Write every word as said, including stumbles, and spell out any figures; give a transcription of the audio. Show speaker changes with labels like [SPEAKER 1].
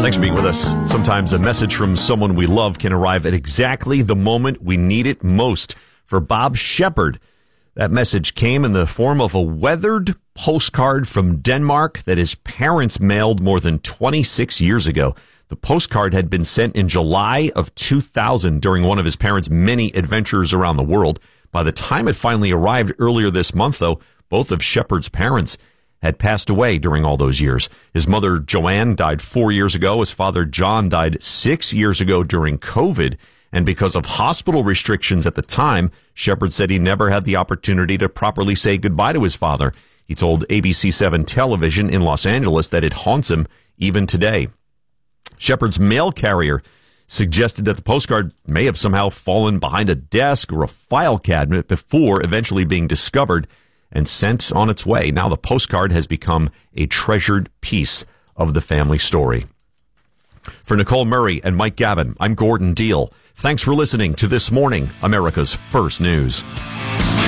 [SPEAKER 1] Thanks for being with us. Sometimes a message from someone we love can arrive at exactly the moment we need it most. For Bob Shepard, that message came in the form of a weathered postcard from Denmark that his parents mailed more than twenty-six years ago. The postcard had been sent in July of two thousand during one of his parents' many adventures around the world. By the time it finally arrived earlier this month, though, both of Shepard's parents had passed away during all those years. His mother, Joanne, died four years ago. His father, John, died six years ago during COVID. And because of hospital restrictions at the time, Shepard said he never had the opportunity to properly say goodbye to his father. He told A B C seven Television in Los Angeles that it haunts him even today. Shepard's mail carrier suggested that the postcard may have somehow fallen behind a desk or a file cabinet before eventually being discovered and sent on its way. Now the postcard has become a treasured piece of the family story. For Nicole Murray and Mike Gavin, I'm Gordon Deal. Thanks for listening to This Morning, America's First News.